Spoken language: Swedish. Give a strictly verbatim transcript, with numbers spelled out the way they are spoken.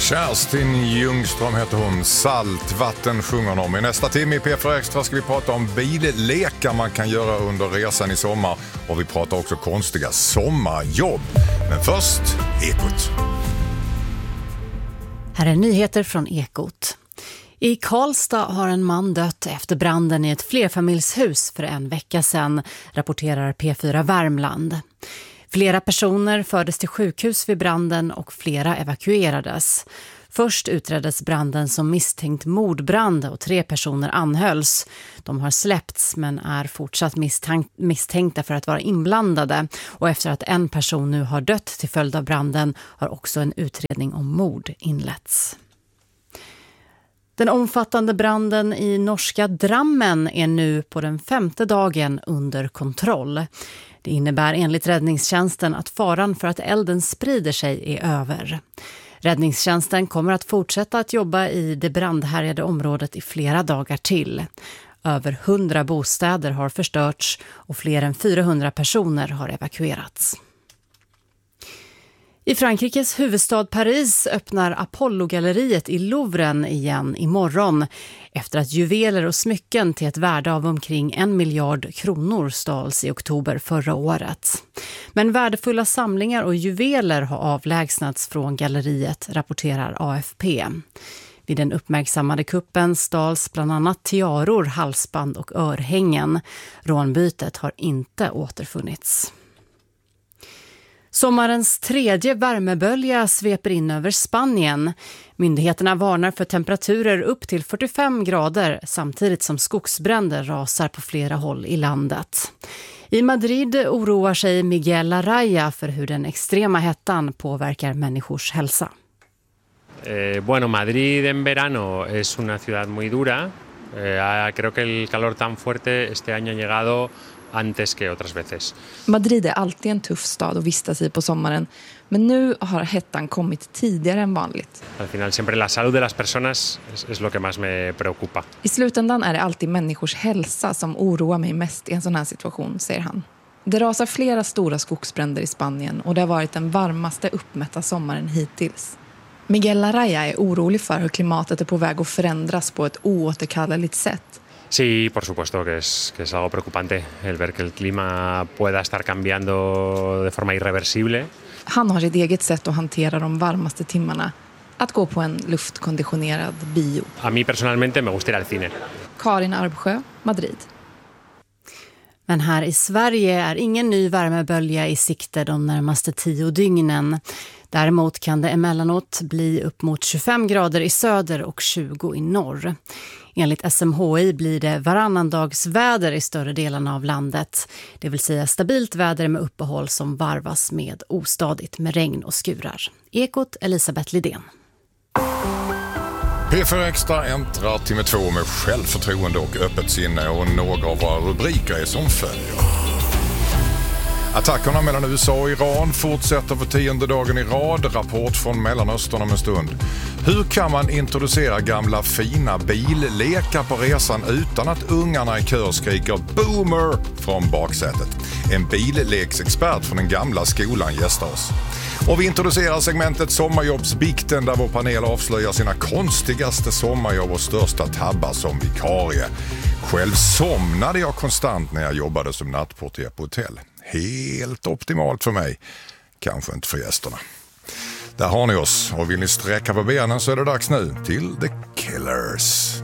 Kerstin Ljungström heter hon. Saltvatten sjunger om. I nästa timme i P fyra Extra ska vi prata om billekar man kan göra under resan i sommar. Och vi pratar också konstiga sommarjobb. Men först, Ekot. Här är nyheter från Ekot. I Karlstad har en man dött efter branden i ett flerfamiljshus för en vecka sedan, rapporterar P fyra Värmland. Flera personer fördes till sjukhus vid branden och flera evakuerades. Först utreddes branden som misstänkt mordbrand och tre personer anhölls. De har släppts men är fortsatt misstänk- misstänkta för att vara inblandade. Och efter att en person nu har dött till följd av branden har också en utredning om mord inletts. Den omfattande branden i norska Drammen är nu på den femte dagen under kontroll. Det innebär enligt räddningstjänsten att faran för att elden sprider sig är över. Räddningstjänsten kommer att fortsätta att jobba i det brandhärjade området i flera dagar till. Över hundra bostäder har förstörts och fler än fyrahundra personer har evakuerats. I Frankrikes huvudstad Paris öppnar Apollo-galleriet i Louvren igen imorgon efter att juveler och smycken till ett värde av omkring en miljard kronor stals i oktober förra året. Men värdefulla samlingar och juveler har avlägsnats från galleriet, rapporterar A F P. Vid den uppmärksammade kuppen stals bland annat tiaror, halsband och örhängen. Rånbytet har inte återfunnits. Sommarens tredje värmebölja sveper in över Spanien. Myndigheterna varnar för temperaturer upp till fyrtiofem grader samtidigt som skogsbränder rasar på flera håll i landet. I Madrid oroar sig Miguel Laraya för hur den extrema hettan påverkar människors hälsa. Eh, bueno, Madrid en verano es una ciudad muy dura. Eh, creo que el calor tan fuerte este año ha llegado antes que otras veces. Madrid är alltid en tuff stad att vistas i på sommaren, men nu har hettan kommit tidigare än vanligt. Al final siempre la salud de las personas es, es lo que más me preocupa. I slutändan är det alltid människors hälsa som oroar mig mest i en sån här situation, säger han. Det rasar flera stora skogsbränder i Spanien och det har varit den varmaste uppmätta sommaren hittills. Miguel Laraya är orolig för hur klimatet är på väg att förändras på ett oåterkalleligt sätt. Sí, por supuesto que es, que es algo preocupante el ver que el clima pueda estar cambiando de forma irreversible. Han har sitt eget sätt att hantera de varmaste timmarna. Att gå på en luftkonditionerad bio. A mí personalmente me gusta ir al cine. Karin Arbsjö, Madrid. Men här i Sverige är ingen ny värmebölja i sikte de närmaste tio dygnen. Däremot kan det emellanåt bli upp mot tjugofem grader i söder och tjugo i norr. Enligt S M H I blir det varannandagsväder i större delarna av landet. Det vill säga stabilt väder med uppehåll som varvas med ostadigt med regn och skurar. Ekot, Elisabeth Lidén. P fyra Extra äntrar timme två med självförtroende och öppet sinne, och några av våra rubriker är som följer. Attackerna mellan U S A och Iran fortsätter för tionde dagen i rad. Rapport från Mellanöstern om en stund. Hur kan man introducera gamla fina billekar på resan utan att ungarna i kör skriker boomer från baksätet? En billeksexpert från den gamla skolan gästar oss. Och vi introducerar segmentet Sommarjobbsbikten, där vår panel avslöjar sina konstigaste sommarjobb och största tabbar som vikarie. Själv somnade jag konstant när jag jobbade som nattportier på hotell. Helt optimalt för mig. Kanske inte för gästerna. Där har ni oss, och vill ni sträcka på benen så är det dags nu till The Killers.